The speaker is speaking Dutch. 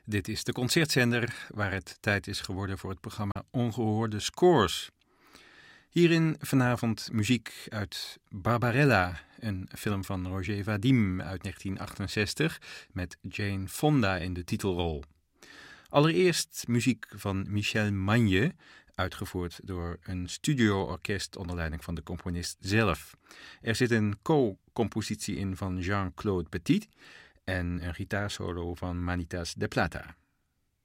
Dit is de concertzender waar het tijd is geworden voor het programma Ongehoorde Scores. Hierin vanavond muziek uit Barbarella, een film van Roger Vadim uit 1968 met Jane Fonda in de titelrol. Allereerst muziek van Michel Magne, uitgevoerd door een studio-orkest onder leiding van de componist zelf. Er zit een co-compositie in van Jean-Claude Petit en een gitaarsolo van Manitas de Plata.